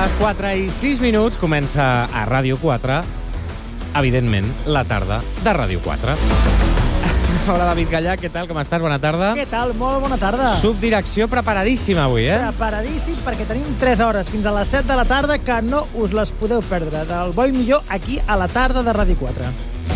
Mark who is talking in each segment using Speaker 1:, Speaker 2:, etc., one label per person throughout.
Speaker 1: Les 4:06 comença a Ràdio 4, evidentment, la tarda de Ràdio 4. Hola, David Gallà, què tal? Com estàs? Bona tarda.
Speaker 2: Què tal? Molt bona tarda.
Speaker 1: Subdirecció preparadíssima avui, eh?
Speaker 2: Preparadíssim, perquè tenim 3 hores fins a les 7 de la tarda que no us les podeu perdre. Del bo i millor aquí a la tarda de Ràdio 4.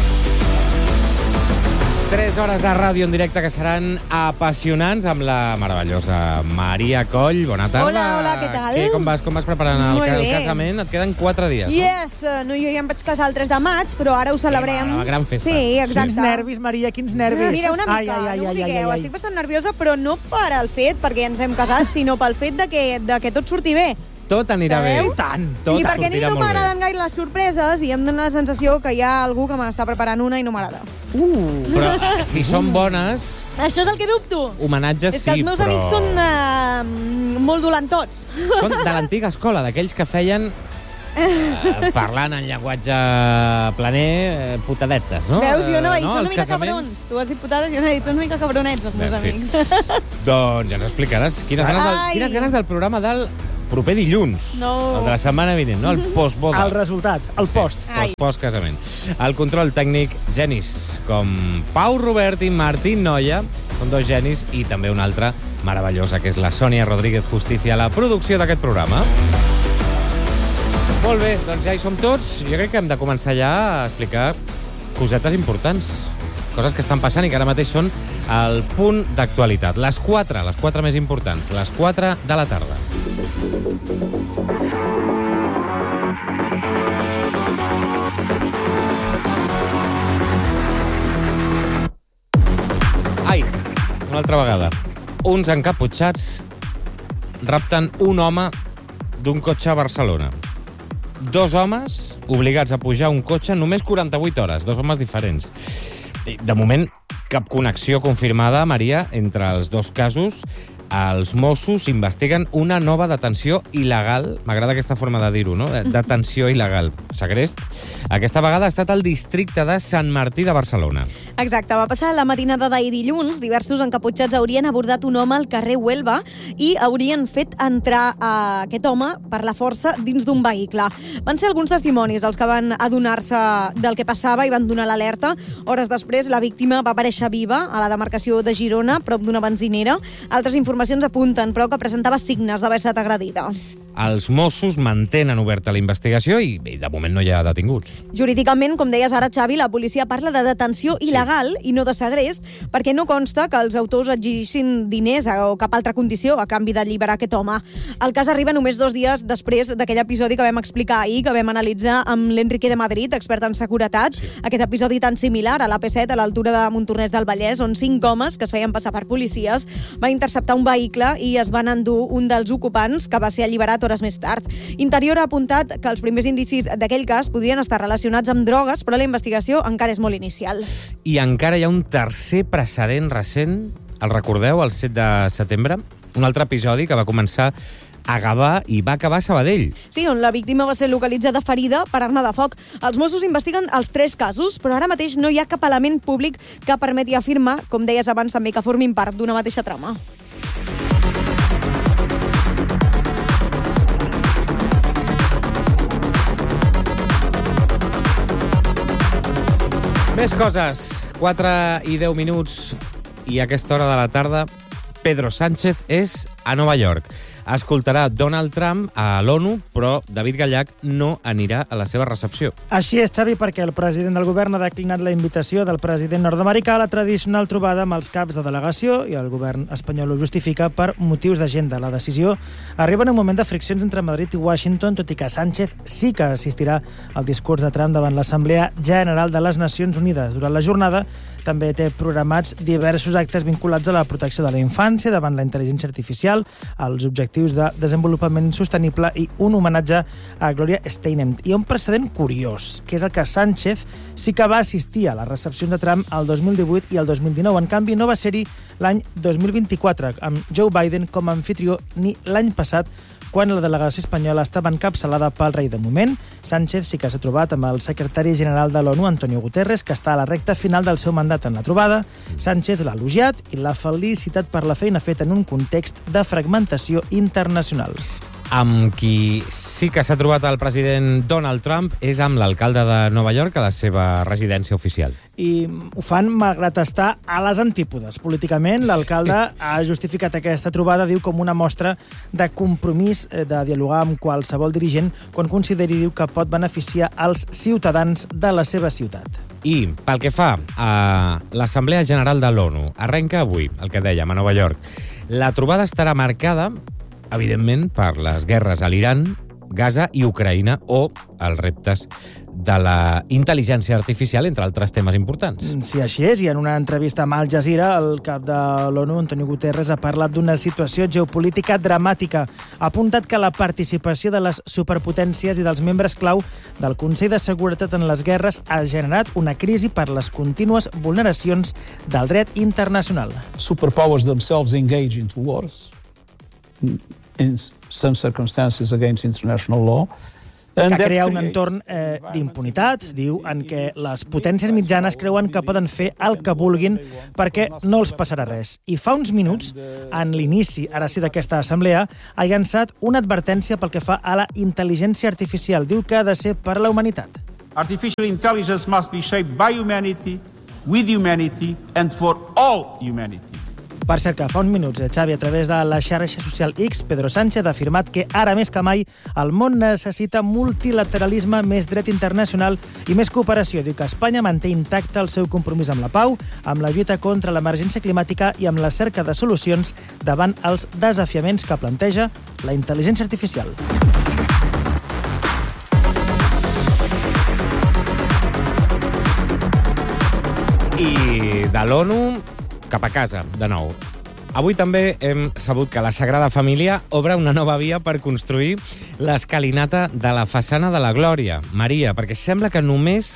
Speaker 1: 3 hores de ràdio en directe que seran apassionants amb la meravellosa Maria Coll. Bona tarda.
Speaker 3: Hola, què tal?
Speaker 1: Com vas preparant el casament? Et queden 4 dies, no?
Speaker 3: Yes, no, jo ja em vaig casar el 3 de maig, però ara ho celebrem.
Speaker 1: La gran festa.
Speaker 3: Sí, exacte.
Speaker 2: Quins nervis, Maria, quins nervis.
Speaker 3: Mira, una mica, no ho digueu. Estic bastant nerviosa, però no per al fet, perquè ens hem casat, sinó pel fet de que tot surti bé.
Speaker 1: Tot anirà bé.
Speaker 2: I tant.
Speaker 3: I perquè a mi no m'agraden gaire les sorpreses i em dóna la sensació que hi ha algú que me n'està preparant una i no m'agrada.
Speaker 1: Però si són bones...
Speaker 3: Això és el que dubto.
Speaker 1: Homenatges,
Speaker 3: És que els meus amics són molt dolentots.
Speaker 1: Són de l'antiga escola, d'aquells que feien... parlant en llenguatge planer, putadetes, no?
Speaker 3: Veus? Jo no, i són una
Speaker 1: els
Speaker 3: mica
Speaker 1: casaments...
Speaker 3: cabrons. Tu has dit putades, jo no he dit, són una mica cabronets, els meus amics.
Speaker 1: Doncs ja ens explicaràs quines ganes del programa del proper dilluns, el de la setmana vinent, no? El postboda.
Speaker 2: El resultat, el post.
Speaker 1: Post-casament. El control tècnic, genis, com Pau Robert i Martín Noia, són 2 genis, i també una altra meravellosa, que és la Sònia Rodríguez Justicia, la producció d'aquest programa. Molt bé, doncs ja hi som tots. Jo crec que hem de començar ja a explicar cosetes importants, coses que estan passant i que ara mateix són el punt d'actualitat. Les 4 més importants, les 4 de la tarda. Ai, una altra vegada. Uns encaputxats rapten un home d'un cotxe a Barcelona. 2 homes obligats a pujar un cotxe en només 48 hores, 2 homes diferents. De moment, cap connexió confirmada, Maria, entre els 2 casos. Els Mossos investiguen una nova detenció il·legal. M'agrada aquesta forma de dir-ho, no? Detenció il·legal. Segrest. Aquesta vegada ha estat al districte de Sant Martí de Barcelona.
Speaker 3: Exacte. Va passar la matinada d'ahir dilluns. Diversos encaputxats haurien abordat un home al carrer Huelva i haurien fet entrar aquest home per la força dins d'un vehicle. Van ser alguns testimonis els que van adonar-se del que passava i van donar l'alerta. Hores després, la víctima va aparèixer viva a la demarcació de Girona, prop d'una benzinera. Altres informacions apunten, però, que presentava signes d'haver estat agredida.
Speaker 1: Els Mossos mantenen oberta la investigació i de moment no hi ha detinguts.
Speaker 3: Jurídicament, com deies ara, Xavi, la policia parla de detenció il·legal i no de segrest, perquè no consta que els autors exigissin diners o cap altra condició a canvi d'alliberar aquest home. El cas arriba només 2 dies després d'aquell episodi que vam explicar ahir, que vam analitzar amb l'Enrique de Madrid, expert en seguretat. Sí. Aquest episodi tan similar a l'AP7, a l'altura de Montornès del Vallès, on 5 homes que es feien passar per policies van interceptar un vehicle i es van endur un dels ocupants, que va ser alliberat hores més tard. Interior ha apuntat que els primers indicis d'aquell cas podrien estar relacionats amb drogues, però la investigació encara és molt inicial.
Speaker 1: I encara hi ha un tercer precedent recent, el recordeu, el 7 de setembre? Un altre episodi que va començar a Gavà i va acabar a Sabadell.
Speaker 3: Sí, on la víctima va ser localitzada ferida per arma de foc. Els Mossos investiguen els 3 casos, però ara mateix no hi ha cap element públic que permeti afirmar, com deies abans també, que formin part d'una mateixa trama.
Speaker 1: Més coses. 4:10 i a aquesta hora de la tarda Pedro Sánchez és a Nova York. Escoltarà Donald Trump a l'ONU, però David Gallach no anirà a la seva recepció.
Speaker 2: Així és, Xavi, perquè el president del govern ha declinat la invitació del president nord-americà a la tradicional trobada amb els caps de delegació i el govern espanyol ho justifica per motius d'agenda. La decisió arriba en un moment de friccions entre Madrid i Washington, tot i que Sánchez sí que assistirà al discurs de Trump davant l'Assemblea General de les Nacions Unides. Durant la jornada també té programats diversos actes vinculats a la protecció de la infància davant la intel·ligència artificial, als objectius de desenvolupament sostenible i un homenatge a Gloria Steinem. Hi ha un precedent curiós, que és el que Sánchez sí que va assistir a les recepcions de Trump el 2018 i el 2019. En canvi, no va ser-hi l'any 2024, amb Joe Biden com a anfitrió, ni l'any passat, quan la delegació espanyola estava encapçalada pel rei. De moment, Sánchez sí que s'ha trobat amb el secretari general de l'ONU, Antonio Guterres, que està a la recta final del seu mandat en la trobada. Sánchez l'ha elogiat i l'ha felicitat per la feina feta en un context de fragmentació internacional.
Speaker 1: Amb qui sí que s'ha trobat el president Donald Trump és amb l'alcalde de Nova York a la seva residència oficial.
Speaker 2: I ho fan malgrat estar a les antípodes. Políticament, l'alcalde ha justificat aquesta trobada, diu, com una mostra de compromís de dialogar amb qualsevol dirigent quan consideri, diu, que pot beneficiar els ciutadans de la seva ciutat.
Speaker 1: I pel que fa a l'Assemblea General de l'ONU, arrenca avui, el que dèiem, a Nova York. La trobada estarà marcada, evidentment, per les guerres a l'Iran, Gaza i Ucraïna o els reptes de la intel·ligència artificial, entre altres temes importants.
Speaker 2: Sí, així és, i en una entrevista amb Al Jazeera, el cap de l'ONU, Antonio Guterres, ha parlat d'una situació geopolítica dramàtica. Ha apuntat que la participació de les superpotències i dels membres clau del Consell de Seguretat en les guerres ha generat una crisi per les contínues vulneracions del dret internacional.
Speaker 4: Superpowers themselves engage into wars, in some circumstances against international law.
Speaker 2: Que crea un entorn d'impunitat, diu, en què les potències mitjanes creuen que poden fer el que vulguin perquè no els passarà res. I fa uns minuts, en l'inici, ara sí, d'aquesta assemblea, ha llançat una advertència pel que fa a la intel·ligència artificial. Diu que ha de ser per a la humanitat.
Speaker 5: Artificial intelligence must be shaped by humanity, with humanity and for all humanity.
Speaker 2: Per cert, que fa uns minuts, Xavi, a través de la xarxa social X, Pedro Sánchez ha afirmat que ara més que mai el món necessita multilateralisme, més dret internacional i més cooperació. Diu que Espanya manté intacte el seu compromís amb la pau, amb la lluita contra l'emergència climàtica i amb la cerca de solucions davant els desafiaments que planteja la intel·ligència artificial.
Speaker 1: I de l'ONU cap a casa, de nou. Avui també hem sabut que la Sagrada Família obre una nova via per construir l'escalinata de la façana de la Glòria, Maria, perquè sembla que només,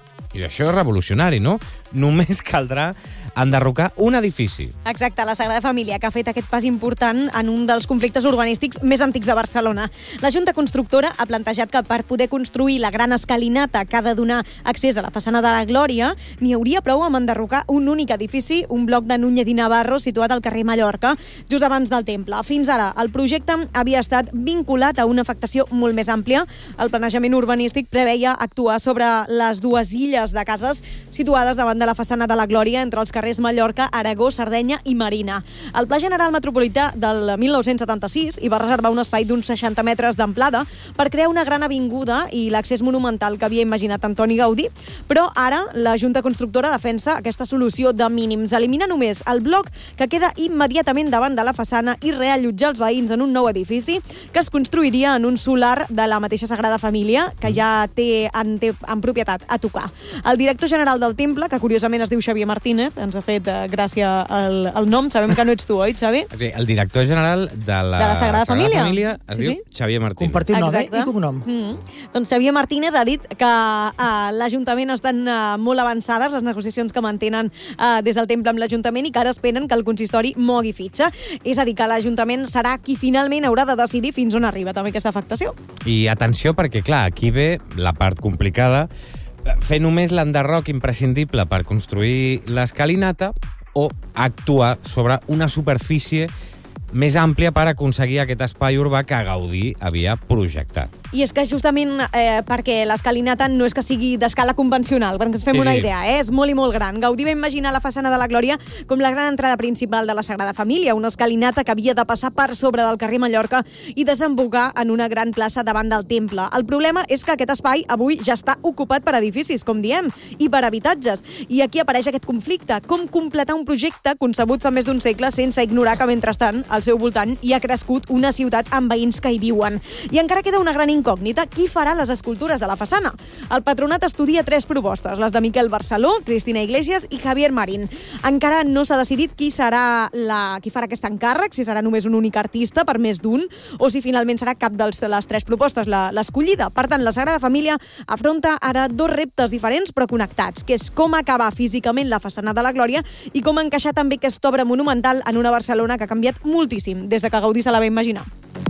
Speaker 1: i això és revolucionari, no? Només caldrà enderrocar un edifici.
Speaker 3: Exacte, la Sagrada Família, que ha fet aquest pas important en un dels conflictes urbanístics més antics de Barcelona. La Junta Constructora ha plantejat que per poder construir la gran escalinata que ha de donar accés a la façana de la Glòria, n'hi hauria prou amb enderrocar un únic edifici, un bloc de Núñez i Navarro situat al carrer Mallorca, just abans del temple. Fins ara, el projecte havia estat vinculat a una afectació molt més àmplia. El planejament urbanístic preveia actuar sobre les dues illes de cases situades davant de la façana de la Glòria entre els carrers Mallorca, Aragó, Sardenya i Marina. El Pla General Metropolità del 1976 hi va reservar un espai d'uns 60 metres d'amplada per crear una gran avinguda i l'accés monumental que havia imaginat Antoni Gaudí, però ara la Junta Constructora defensa aquesta solució de mínims. Elimina només el bloc que queda immediatament davant de la façana i reallotjar els veïns en un nou edifici que es construiria en un solar de la mateixa Sagrada Família, que ja té en propietat a tocar. El director general del temple, que curiosament es diu Xavier Martínez, ens ha fet gràcia el nom. Sabem que no ets tu, oi, Xavi?
Speaker 1: Sí, el director general de la
Speaker 3: Sagrada Família
Speaker 1: es diu Xavier Martínez.
Speaker 2: Compartit nom, i cognom.
Speaker 3: Doncs Xavier Martínez ha dit que l'Ajuntament estan molt avançades les negociacions que mantenen des del temple amb l'Ajuntament i que ara esperen que el consistori mogui fitxa. És a dir, que l'Ajuntament serà qui finalment haurà de decidir fins on arriba també aquesta afectació.
Speaker 1: I atenció, perquè, clar, aquí ve la part complicada. Fer només l'enderroc imprescindible per construir l'escalinata o actuar sobre una superfície més àmplia per aconseguir aquest espai urbà que Gaudí havia projectat.
Speaker 3: I és que justament perquè l'escalinata no és que sigui d'escala convencional, perquè ens fem una idea, és molt i molt gran. Gaudí va imaginar la façana de la Glòria com la gran entrada principal de la Sagrada Família, una escalinata que havia de passar per sobre del carrer Mallorca i desembocar en una gran plaça davant del temple. El problema és que aquest espai avui ja està ocupat per edificis, com diem, i per habitatges. I aquí apareix aquest conflicte. Com completar un projecte concebut fa més d'un segle sense ignorar que, mentrestant, al seu voltant hi ha crescut una ciutat amb veïns que hi viuen. I encara queda una gran incògnita: qui farà les escultures de la façana? El Patronat estudia 3 propostes, les de Miquel Barceló, Cristina Iglesias i Javier Marín. Encara no s'ha decidit qui farà aquest encàrrec, si serà només un únic artista per més d'un, o si finalment serà cap de les 3 propostes l'escollida. Per tant, la Sagrada Família afronta ara 2 reptes diferents però connectats, que és com acabar físicament la façana de la Glòria i com encaixar també aquesta obra monumental en una Barcelona que ha canviat moltíssim des de que Gaudí se la va imaginar.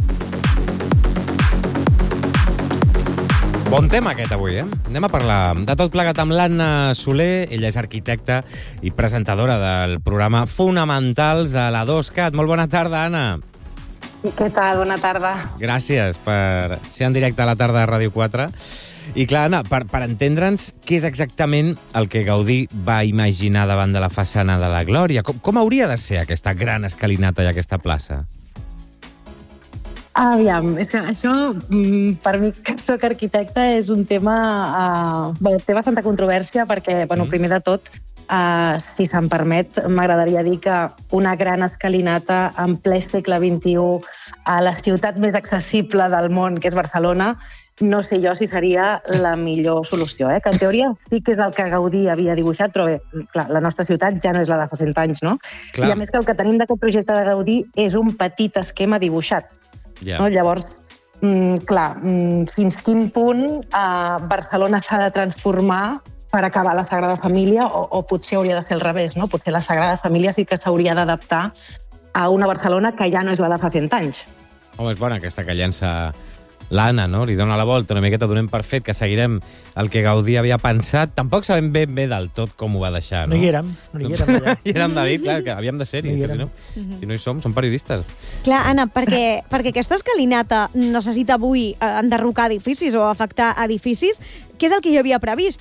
Speaker 1: Bon tema aquest avui, Anem a parlar de tot plegat amb l'Anna Soler. Ella és arquitecta i presentadora del programa Fonamentals de la 2CAT. Molt bona tarda, Anna.
Speaker 6: Què tal? Bona tarda.
Speaker 1: Gràcies per ser en directe a la tarda de Ràdio 4. I clar, Anna, per entendre'ns què és exactament el que Gaudí va imaginar davant de la façana de la Glòria, com hauria de ser aquesta gran escalinata i aquesta plaça?
Speaker 6: Aviam, és que això, per mi, que soc arquitecte, és un tema... té bastanta controvèrsia perquè, primer de tot, si se'm permet, m'agradaria dir que una gran escalinata en ple segle XXI a la ciutat més accessible del món, que és Barcelona, no sé jo si seria la millor solució, que en teoria sí que és el que Gaudí havia dibuixat, però bé, clar, la nostra ciutat ja no és la de fa 100 anys, no? Clar. I a més que el que tenim d'aquest projecte de Gaudí és un petit esquema dibuixat. Yeah. No? Llavors, fins quin punt Barcelona s'ha de transformar per acabar la Sagrada Família o potser hauria de ser al revés, no? Potser la Sagrada Família sí que s'hauria d'adaptar a una Barcelona que ja no és la de fa 100 anys.
Speaker 1: Home, és bona aquesta que llença l'Anna, no? Li dona la volta una miqueta, donem per fet que seguirem el que Gaudí havia pensat. Tampoc sabem ben bé del tot com ho va deixar, no?
Speaker 2: No hi érem allà.
Speaker 1: I érem, David, clar, que havíem de ser-hi, que si no hi som periodistes.
Speaker 3: Clar, Anna, perquè aquesta escalinata necessita avui enderrocar edificis o afectar edificis, què és el que hi havia previst?